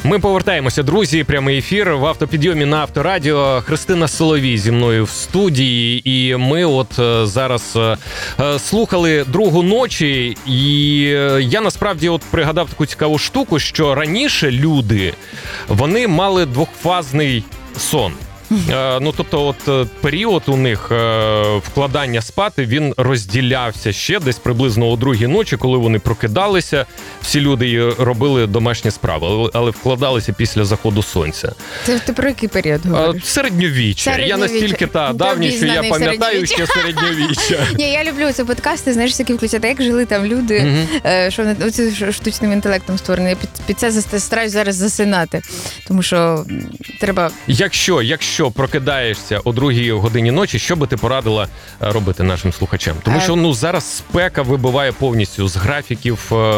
Ми повертаємося, друзі, прямий ефір в автопідйомі на Авторадіо. Христина Соловій зі мною в студії, і ми от зараз слухали «Другу ночі», і я насправді от пригадав таку цікаву штуку, що раніше люди, вони мали двохфазний сон. Ну, тобто, от період у них вкладання спати, він розділявся ще десь приблизно о 2-й ночі, коли вони прокидалися, всі люди робили домашні справи, але вкладалися після заходу сонця. Ти про який період говориш? Середньовіччя. Я настільки давній, що я пам'ятаю ще середньовіччя. Ні, я люблю ці подкасти, знаєш, які включати, як жили там люди, що вони штучним інтелектом створені. Я під це стараюсь зараз засинати, тому що треба... Якщо прокидаєшся о 2-й годині ночі, що би ти порадила робити нашим слухачам? Тому що зараз спека вибиває повністю з графіків,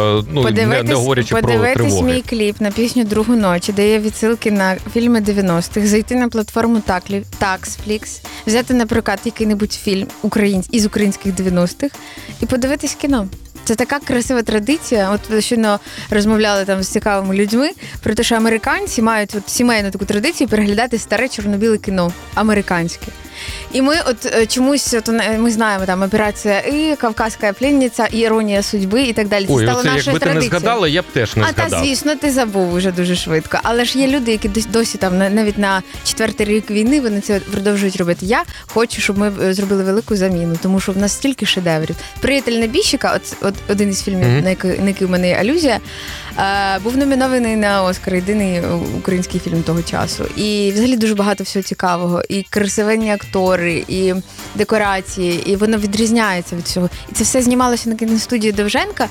не говорячи про тривоги. Подивитись мій кліп на пісню «Другу ночі», де є відсилки на фільми 90-х, зайти на платформу Taxflix, взяти на прокат який-небудь фільм із українських 90-х і подивитись кіно. Це така красива традиція. От щойно розмовляли там з цікавими людьми про те, що американці мають от сімейну таку традицію переглядати старе чорно-біле кіно американське. І ми от чомусь, ми знаємо там «Операція І», «Кавказька пленниця», «Іронія судьби» і так далі. Це стало нашою традицією. Якби ти не згадала, я б теж не згадав. Та, звісно, ти забув уже дуже швидко. Але ж є люди, які досі там, навіть на 4-й рік війни, вони це продовжують робити. Я хочу, щоб ми зробили велику заміну, тому що в нас стільки шедеврів. «Приятель небіжчика», от один із фільмів, на який у мене є алюзія, був номінований на Оскар, єдиний український фільм того часу. І взагалі дуже багато всього цікавого. І красивенні актори, і декорації, і воно відрізняється від всього. І це все знімалося на кіностудії Довженка,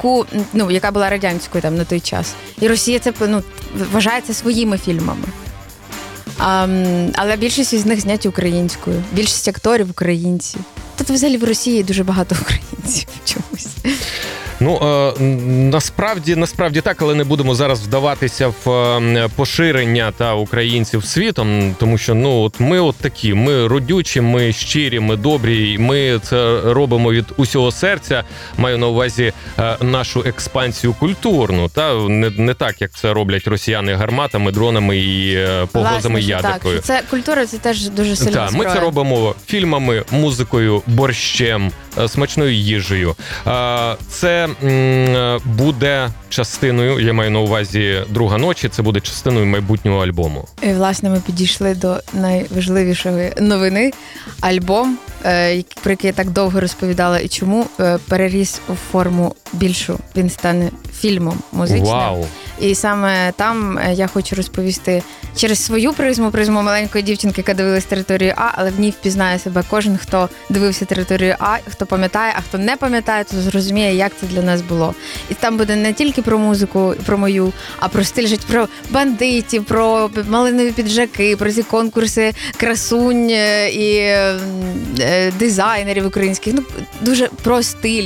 яка була радянською там на той час. І Росія це вважається своїми фільмами. Але більшість із них зняті українською. Більшість акторів українці. Тут взагалі в Росії дуже багато українців чомусь. Насправді так, але не будемо зараз вдаватися в поширення українців світом, тому що ми такі, ми родючі, ми щирі, ми добрі, ми це робимо від усього серця, маю на увазі нашу експансію культурну, не так, як це роблять росіяни гарматами, дронами і погрозами ядеркою. Так, це культура, це теж дуже сильна зброя. Ми це робимо фільмами, музикою, борщем, смачною їжею. Це буде частиною, я маю на увазі «Друга ночі», це буде частиною майбутнього альбому. І, власне, ми підійшли до найважливішої новини. Альбом, про який я так довго розповідала і чому, переріс у форму більшу. Він стане фільмом музичним. Вау! І саме там я хочу розповісти через свою призму маленької дівчинки, яка дивилась «Територію А», але в ній впізнає себе кожен, хто дивився «Територію А», хто пам'ятає, а хто не пам'ятає, то зрозуміє, як це для нас було. І там буде не тільки про музику, про мою, а про стиль життя, про бандитів, про малинові піджаки, про ці конкурси красунь і дизайнерів українських. Дуже про стиль.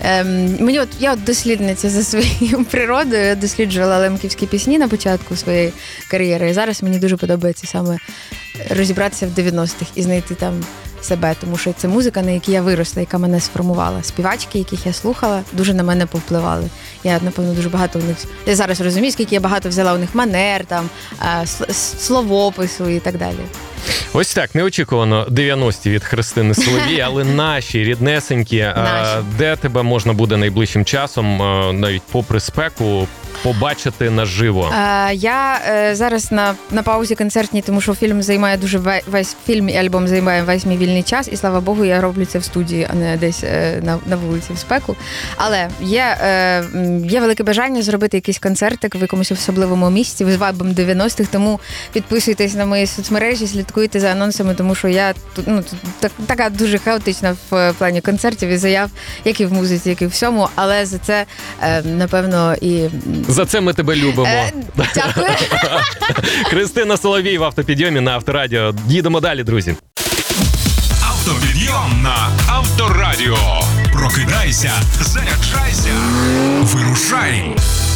Я дослідниця за своєю природою, я досліджувала лемківські пісні на початку своєї кар'єри. І зараз мені дуже подобається саме розібратися в 90-х і знайти там себе, тому що це музика, на якій я виросла, яка мене сформувала. Співачки, яких я слухала, дуже на мене повпливали. Я, напевно, дуже багато у них... Я зараз розумію, скільки я багато взяла у них манер, там, словопису і так далі. Ось так, неочікувано 90-ті від Христини Соловій, але наші ріднесенькі, де тебе можна буде найближчим часом, навіть попри спеку, побачити наживо? Я зараз на паузі концертній, тому що фільм займає весь фільм і альбом займає весь мій вільний час, і слава Богу, я роблю це в студії, а не десь на вулиці в спеку. Але є велике бажання зробити якийсь концертик в якомусь особливому місці з вайбом 90-х, тому підписуйтесь на мої соцмережі, слідкуйте за анонсами, тому що я така дуже хаотична в плані концертів і заяв, як і в музиці, як і в всьому, але за це, напевно, і... За це ми тебе любимо. Дякую. Христина Соловій в автопідйомі на Авторадіо. Їдемо далі, друзі. Автопідйом на Авторадіо. Прокидайся, заряджайся, вирушай.